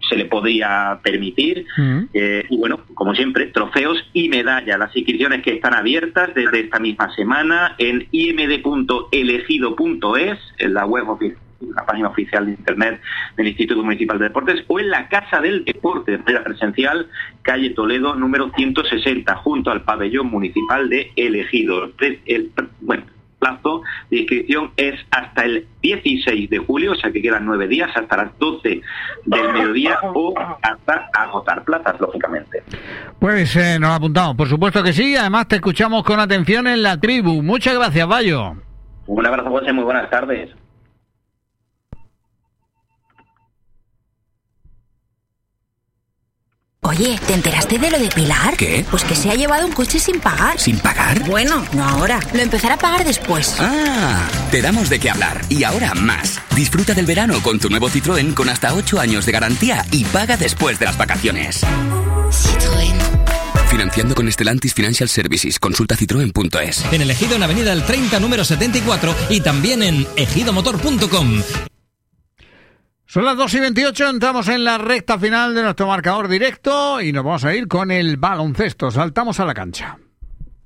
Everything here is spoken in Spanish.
se le podría permitir. Y bueno, como siempre, trofeos y medallas. Las inscripciones que están abiertas desde esta misma semana en imd.elegido.es, en la web oficial, la página oficial de internet del Instituto Municipal de Deportes, o en la Casa del Deporte de manera presencial, calle Toledo número 160, junto al pabellón municipal de Elegido. El plazo de inscripción es hasta el 16 de julio, o sea que quedan 9 días, hasta las 12 del mediodía o hasta agotar plazas, lógicamente. Pues nos apuntamos, por supuesto que sí. Además te escuchamos con atención en la tribu. Muchas gracias, Bayo. Un abrazo, José, muy buenas tardes. Oye, ¿te enteraste de lo de Pilar? ¿Qué? Pues que se ha llevado un coche sin pagar. ¿Sin pagar? Bueno, no ahora. Lo empezará a pagar después. Ah, te damos de qué hablar. Y ahora más. Disfruta del verano con tu nuevo Citroën con hasta 8 años de garantía y paga después de las vacaciones. Citroën. Financiando con Stellantis Financial Services. Consulta citroen.es. En Elegido, en Avenida El 30, número 74, y también en ejidomotor.com. Son las 2:28, entramos en la recta final de nuestro marcador directo y nos vamos a ir con el baloncesto. Saltamos a la cancha.